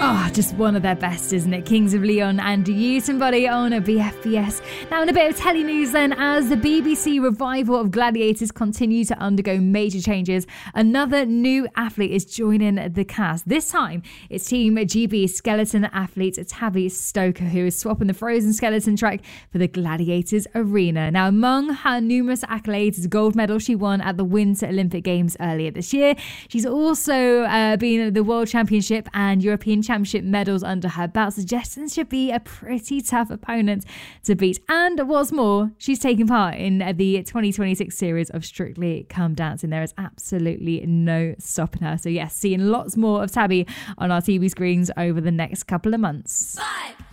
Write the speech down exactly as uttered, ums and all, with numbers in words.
Oh, just one of their best, isn't it? Kings of Leon and You Somebody on a B F B S. Now, in a bit of telly news then, as the B B C revival of Gladiators continue to undergo major changes, another new athlete is joining the cast. This time, it's Team G B skeleton athlete Tabby Stoker, who is swapping the frozen skeleton track for the Gladiators arena. Now, among her numerous accolades is a gold medal she won at the Winter Olympic Games earlier this year. She's also uh, been at the World Championship and European Championship medals under her belt, suggesting should be a pretty tough opponent to beat. And what's more, she's taking part in the twenty twenty-six series of Strictly Come Dancing. There is absolutely no stopping her. So yes, seeing lots more of Tabby on our T V screens over the next couple of months. Five.